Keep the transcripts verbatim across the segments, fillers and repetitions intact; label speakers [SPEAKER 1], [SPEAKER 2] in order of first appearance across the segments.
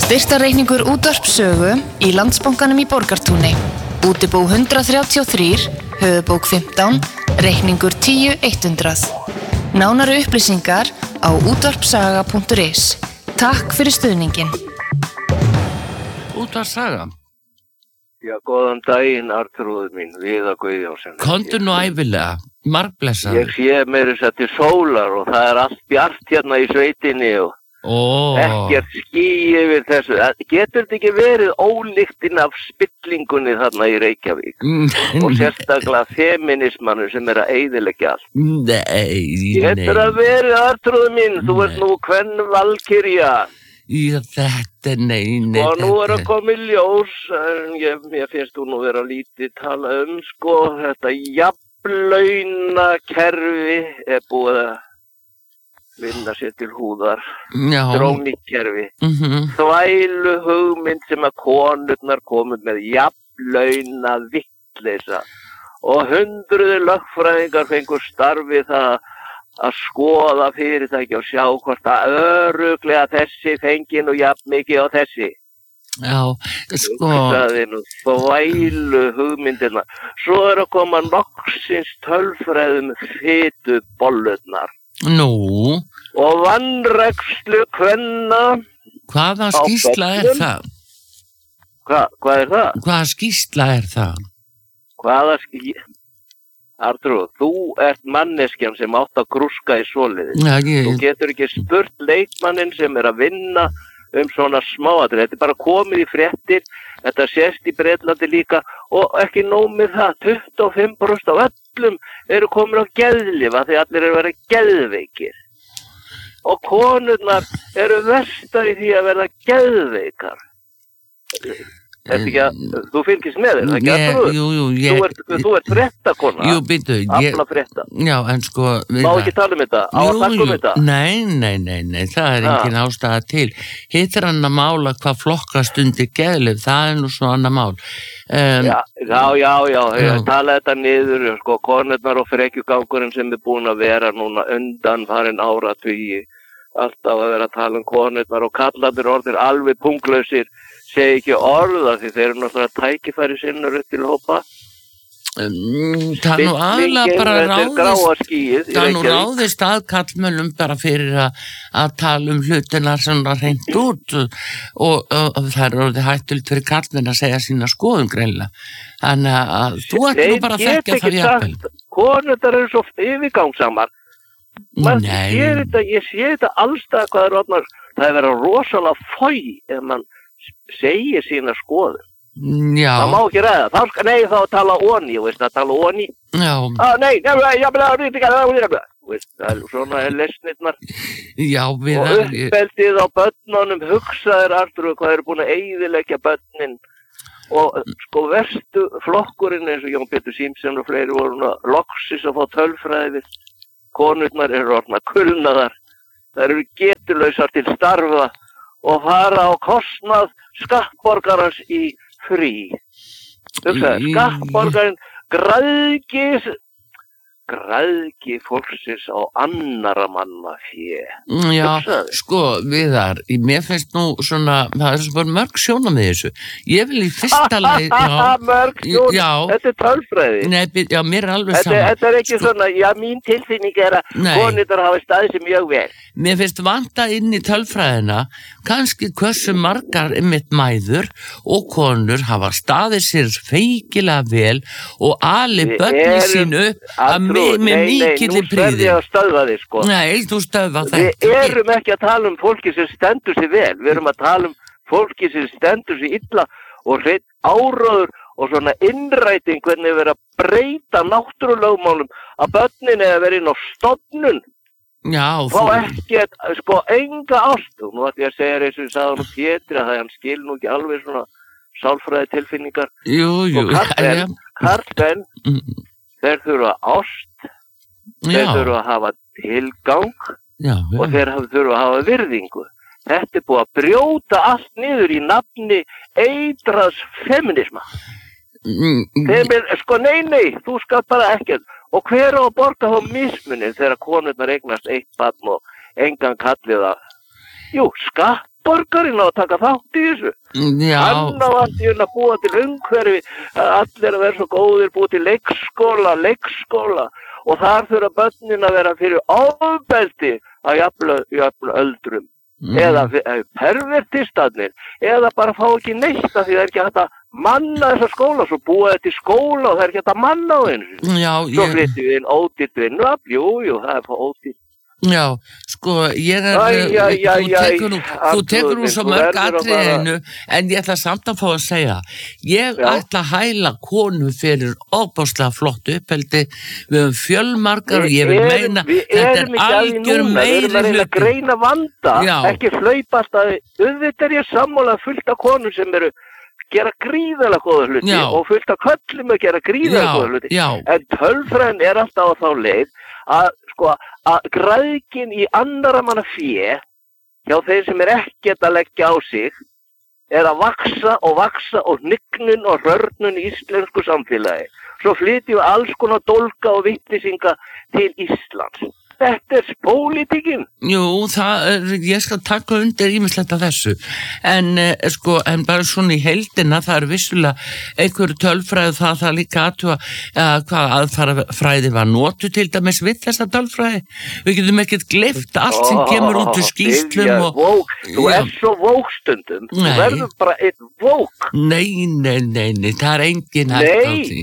[SPEAKER 1] Styrktarreikningur útvarpssögu í Landsbankanum í Borgartúni. Útibú hundrað þrjátíu og þrjú, höfuðbók fimmtán, reikningur tíu hundrað. Nánari upplýsingar á útvarpssaga punktur is. Takk fyrir stuðningin.
[SPEAKER 2] Útvarpssaga.
[SPEAKER 3] Já, góðan daginn, Arnþrúður mín, Viðar Guðjónsson.
[SPEAKER 2] Komdu nú ævilega, margblessaður.
[SPEAKER 3] Ég sé meira þess að til sólar og það er allt bjart hérna í sveitinni og
[SPEAKER 2] Ó.
[SPEAKER 3] ekkert ský yfir þessu. Getur þetta ekki verið ólyktin af spillingunni þarna í Reykjavík? Og sérstaklega feminismanu sem er að eyðileggja allt.
[SPEAKER 2] Nei, nei.
[SPEAKER 3] Getur að verið, Arnþrúður mín, þú ert nú kvenvalkyrja.
[SPEAKER 2] Já, þetta, nei, nei.
[SPEAKER 3] Og nú er að koma í ljós, en ég, ég finnst þú nú vera lítið tala um, sko, þetta jafnlaunakerfi er búið að vinna sér til húðar.
[SPEAKER 2] Já.
[SPEAKER 3] Drónikerfi.
[SPEAKER 2] Mhm.
[SPEAKER 3] Þvælu hugmynd sem að konurnar komið með jafnlauna vitleisa. Og hundruði lögfræðingar fengur starfi það að skoða fyrirtæki og sjá hvort að örugglega þessi fengi nú jafn mikið á þessi.
[SPEAKER 2] Já, sko.
[SPEAKER 3] Það er nú þvælu hugmyndirna. Svo er að koma loksins tölfræðum fitu bollurnar.
[SPEAKER 2] Nú.
[SPEAKER 3] Og vanrækslu kvenna.
[SPEAKER 2] Hvaða skýrsla er það?
[SPEAKER 3] Hva, hvað er það?
[SPEAKER 2] Hvaða skýrsla er það?
[SPEAKER 3] Hvaða skýrsla? Arnþrúður, þú ert manneskjan sem átt að grúska í svoleiðis.
[SPEAKER 2] Já, ég...
[SPEAKER 3] Þú getur ekki spurt leikmanninn sem er að vinna um svona smáatrið. Þetta er bara komið í fréttir, þetta sést í Bretlandi líka og ekki nóg með það, tuttugu og fimm prósent af öllum eru komin á geðlyf af því allir eru að vera geðveikir. Og konurnar eru verstar í því að verða geðveikar. Þetta ekki að, þú fylgist með þér, það ekki að þú?
[SPEAKER 2] Jú, jú, ég...
[SPEAKER 3] Þú ert, þú ert fréttakona.
[SPEAKER 2] Jú, býttu, ég...
[SPEAKER 3] Afla frétta.
[SPEAKER 2] Já, en sko...
[SPEAKER 3] Má ekki tala um þetta? Á að taka um þetta?
[SPEAKER 2] Nei, nei, nei, nei, það er engin ástæða til. Hitt er annað mál að hvað flokkast undir geðlyf, það er nú svo annað mál. Um,
[SPEAKER 3] já, já, já, já, ég tala þetta niður, sko, konurnar og frekjugangurinn sem er búin að vera núna undan farin áratugi. Alltaf að vera að tala um konurnar og kallarnir orðir alveg punglausir. Segi ekki orða því þeir eru náttúrulega tækifæri sinnur upp til hópa.
[SPEAKER 2] Um, það nú aðlega bara ráðist,
[SPEAKER 3] skýið,
[SPEAKER 2] það nú ráðist að kallmönnum bara fyrir að, að tala um hlutina svona hreint út og, og, og það er orðið hættulegt fyrir kallmenn að segja sína skoðum greinlega. Þannig að þú ætti nú bara að þekkja það jafnvel.
[SPEAKER 3] Konurnar eru svo yfirgangsamar. Nei. Ég, þetta, ég sé þetta allstað hvað er orðnar, það er verið rosalega fói ef mann segir sína skoðun.
[SPEAKER 2] Já.
[SPEAKER 3] Það má ekki ræða. Þá skal, nei, þá tala onni, veist það, tala onni.
[SPEAKER 2] Já.
[SPEAKER 3] Ah, nei, ég vil að rýta ekki að það, veist, það er svona lesnirnar.
[SPEAKER 2] Já, við
[SPEAKER 3] og uppbeldið á börnunum, hugsaðir Arnþrúður hvað eru búin að eyðileggja börnin og sko verstu flokkurinn eins og Jón Pétur Símsen og fleiri voru loksis að fá tölfræði. Konurnar eru orðnar kulnaðar, það eru getulausar til starfa og fara á kostnað skattborgarans í frí. Hugsaðu, skattborgarinn græðgis, græðgi fólksins á annara manna fé.
[SPEAKER 2] Já, Hugsaðu. Sko, Viðar, mér finnst nú svona, það er svo bara mörg sjóna með þessu. Ég vil í fyrsta leið...
[SPEAKER 3] Mörg sjóna, þetta er tölfræði.
[SPEAKER 2] Nei, já, mér er alveg
[SPEAKER 3] þetta,
[SPEAKER 2] saman.
[SPEAKER 3] Þetta er ekki sko, svona, já, mín tilfinning er að konurnar hafa staðið sem mjög vel.
[SPEAKER 2] Mér finnst vanta inn í tölfræðina, kannski hversu margar einmitt mæður og konur hafa staðið sér feikilega vel og alið börnin sín upp að með mikilli príði.
[SPEAKER 3] Nei, nei, nú sverði ég að stöðva þig, sko.
[SPEAKER 2] Nei, þú stöðva þetta.
[SPEAKER 3] Við erum ekki að tala um fólki sem stendur sér vel, við erum að tala um fólki sem stendur sér illa og hreitt áróður og svona innræting hvernig við erum að breyta náttúrulögmálum að börnin eða verið inn á stofnun.
[SPEAKER 2] Já,
[SPEAKER 3] þú... Þá ekki, sko, enga ást. Nú ætti ég að segja eins og ég sagði hann um Pétri að það hann skil nú ekki alveg svona sálfræði tilfinningar.
[SPEAKER 2] Jú, jú.
[SPEAKER 3] Og karlmenn, karlmenn, mm. þeir þurfa ást, já. Þeir þurfa að hafa tilgang
[SPEAKER 2] já, já.
[SPEAKER 3] Og þeir þurfa að hafa virðingu. Þetta er búið að brjóta allt niður í nafni eitraðs feminisma. Mm. Þeim er, sko, nei, nei, þú skal bara ekkert. Og hver á að borga þá mismunin þegar konurnar eignast eitt barn og engan kallið að, jú, skatt skattborgarinn á að taka þátt í þessu.
[SPEAKER 2] Já.
[SPEAKER 3] Hann á allt í að búa til umhverfi, allir að vera svo góðir, búa til leikskóla, leikskóla og þar þurfa börnin að vera fyrir ofbeldi að jafnla, jafnla öldrum. Mm. Eða pervertistarnir, eða bara fá ekki neitt af því það er ekki hægt að manna þessa skóla, svo búa þetta í skóla og það er ekki hægt að manna á einu.
[SPEAKER 2] Já,
[SPEAKER 3] svo
[SPEAKER 2] ég...
[SPEAKER 3] flyttum við inn ódýrt vinnuafl, jú, jú, það er ódýrt.
[SPEAKER 2] Já, sko, ég er,
[SPEAKER 3] æ, æ, æ,
[SPEAKER 2] þú tekur nú,
[SPEAKER 3] æ,
[SPEAKER 2] þú tekur nú svo mörg atriðinu,
[SPEAKER 3] bara...
[SPEAKER 2] en ég ætla samt að fá að segja, ég
[SPEAKER 3] Já.
[SPEAKER 2] ætla að hæla konu fyrir óbáslega flott uppeldi, við höfum fjölmargar og ég vil
[SPEAKER 3] erum,
[SPEAKER 2] meina,
[SPEAKER 3] þetta
[SPEAKER 2] er algjör meiri
[SPEAKER 3] hluti. Við erum að greina vanda,
[SPEAKER 2] Já.
[SPEAKER 3] ekki hlaupast að, auðvitað er ég sammála fullt af konum sem eru gera gríðalega góða hluti
[SPEAKER 2] Já.
[SPEAKER 3] og fullt af köllum að gera gríðalega góða hluti.
[SPEAKER 2] Já.
[SPEAKER 3] En tölfræðin er alltaf á þá leið að, sko, að græðgin í annara manna fé hjá þeir sem er ekkert að leggja á sig er að vaksa og vaksa og hnignun og rörnun í íslensku samfélagi. Svo flytjum við alls konar dólka og vitlýsinga til Íslands. Þetta er pólitíkin.
[SPEAKER 2] Jú, það er, ég skal taka undir ýmislegt af þessu, en eh, sko, en bara svona í heildina, það er vissulega einhverju tölfræði það, það líka aðtúa uh, hvað aðfræði var notu til dæmis við þessa tölfræði. Við getum ekkert gleypt allt sem kemur út úr skýrslum og...
[SPEAKER 3] Vók. Þú er svo vókstundum, þú verður bara einn vók.
[SPEAKER 2] Nei, nei, nei, nei, það er engin hægt á því.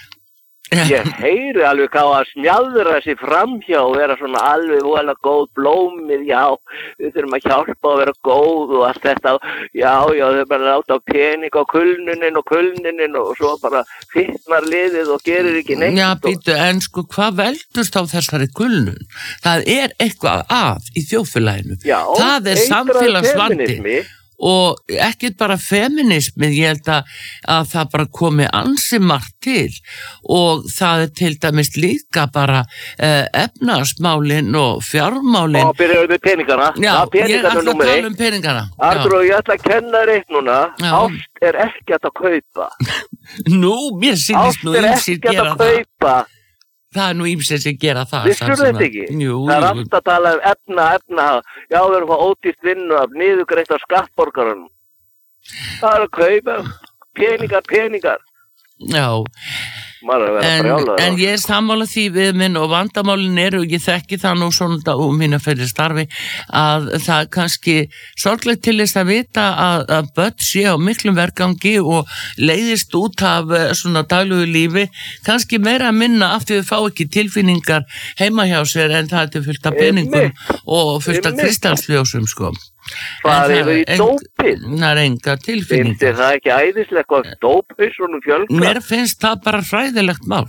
[SPEAKER 3] Ég heyri alveg hvað að smjaldra sig framhjá og vera svona alveg voðalega góð blómið, já, við þurfum að hjálpa að vera góð og allt þetta, já, já, þau bara láta á pening á kulnunin og kulnunin og svo bara fitnar liðið og gerir ekki neitt.
[SPEAKER 2] Já, býtu, en sko, hvað veldust á þessari kulnun? Það er eitthvað að í þjóðfélaginu.
[SPEAKER 3] Já,
[SPEAKER 2] það er samfélagsvandi.
[SPEAKER 3] Feminismi.
[SPEAKER 2] Og ekkert bara feminismi, ég held að, að það bara komi ansi margt til og það er til dæmis líka bara eh, efnahagsmálin og fjármálin.
[SPEAKER 3] Og byrjaðu með peningana.
[SPEAKER 2] Já,
[SPEAKER 3] Já
[SPEAKER 2] ég ætla að tala um peningana.
[SPEAKER 3] Arnþór, ég ætla að kenna þér eitt núna.
[SPEAKER 2] Já.
[SPEAKER 3] Ást er ekkert að kaupa.
[SPEAKER 2] Nú, mér sýnist nú ýmsir gera það.
[SPEAKER 3] Ást er ekkert að kaupa.
[SPEAKER 2] Það er nú ýmsir sem gera það.
[SPEAKER 3] Vissur þetta ekki?
[SPEAKER 2] Jú,
[SPEAKER 3] það er
[SPEAKER 2] jú.
[SPEAKER 3] alltaf að tala um efna, efna. Já, við erum að fá ódýrt vinnu af niðurgreitt af skattborgarunum. Það er að kaupa peningar, peningar.
[SPEAKER 2] Já.
[SPEAKER 3] Maður er að vera
[SPEAKER 2] En,
[SPEAKER 3] brjálaður.
[SPEAKER 2] en ég er sammála því við minn og vandamálin eru, og ég þekki það nú svona úr mína fyrir starfi, að það kannski sorglegt til þess að vita að, að börn sé á miklum vergangi og leiðist út af svona daglugu lífi, kannski meira að minna af því við fá ekki tilfinningar heima hjá sér en það er til fullt af peningum og fullt af kristalsljósum, sko.
[SPEAKER 3] Það er í dópið.
[SPEAKER 2] Það er enga tilfinningar.
[SPEAKER 3] Finnst þér það ekki æðislega hvað dópið svona fjölga?
[SPEAKER 2] Mér finnst það bara hræðilegt mál.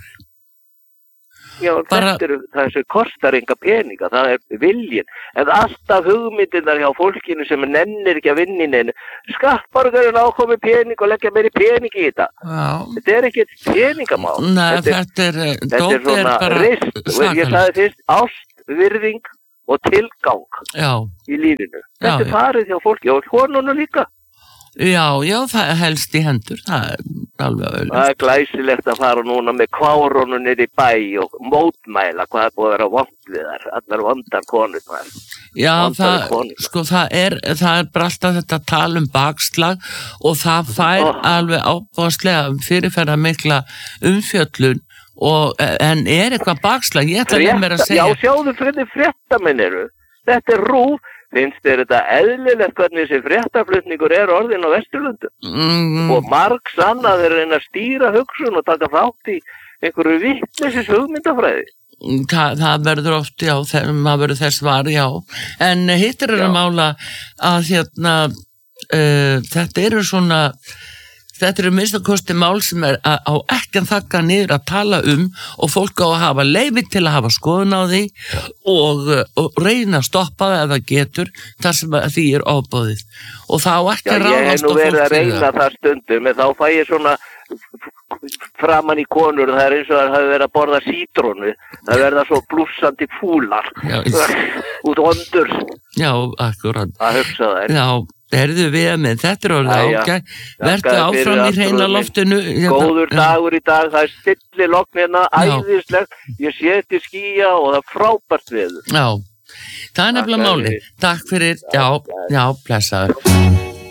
[SPEAKER 3] Já,
[SPEAKER 2] bara...
[SPEAKER 3] þetta er það sem kostar enga peninga, það er viljin. En alltaf hugmyndirnar hjá fólkinu sem nennir ekki að vinna inn einu. Skattborgarinn ákomi pening og leggja meiri pening í þetta.
[SPEAKER 2] Já.
[SPEAKER 3] Þetta er ekki peningamál.
[SPEAKER 2] Nei,
[SPEAKER 3] þetta,
[SPEAKER 2] þetta er,
[SPEAKER 3] þetta er svona rist. Ég sagði fyrst ást, virðing og tilgang
[SPEAKER 2] já.
[SPEAKER 3] Í lífinu. Þetta
[SPEAKER 2] já,
[SPEAKER 3] er farið hjá fólki og honunum líka.
[SPEAKER 2] Já, já, það er helst í hendur, það er alveg auðvitað.
[SPEAKER 3] Það er glæsilegt að fara núna með kváronu niður í bæ og mótmæla hvað er búið að vera vond við þar, allar vondar konur þar.
[SPEAKER 2] Já, það, sko, það er, það er bara alltaf þetta að tala um bakslag og það fær oh. alveg ábúðslega fyrirferða mikla umfjöllun. Og, en er eitthvað bakslag, ég ætla að mér að segja.
[SPEAKER 3] Já, sjáðu fyrir fréttamenn eru, þetta er rúf, finnst þér þetta eðlilegt hvernig þessi fréttaflutningur er orðin á Vesturlundu.
[SPEAKER 2] Mm.
[SPEAKER 3] Og margs annað er að stýra hugsun og taka þátt í einhverju vitleysis hugmyndafræði.
[SPEAKER 2] Það, það verður oft, já, það verður þess var, já. En hittir er að mála að hérna, uh, þetta eru svona... Þetta eru minnst að kosti mál sem er á ekki að þakka niður að tala um og fólk á að hafa leyfi til að hafa skoðun á því og, og reyna að stoppa það ef það getur þar sem því er ofboðið. Og það á ekki að ráðast á fólk. Já, ég hef nú verið að reyna það stundum en þá fæ ég svona framan í konur, það er eins og það hafi verið að borða sítrónu, það verða svo blússandi fúlar út ondur. Já, akkurat. Að hugsa þær. Já. Herðu við með, þetta er orðið ágæð, verðu áfram í hreina loftinu. Góður dagur í dag, það er stilli logn hérna, æðislegt, ég sé til skýja og það er frábært veður. Já, Það er nefnilega
[SPEAKER 3] Takk
[SPEAKER 2] máli.
[SPEAKER 3] fyrir.
[SPEAKER 2] Takk fyrir, já, já, blessaður.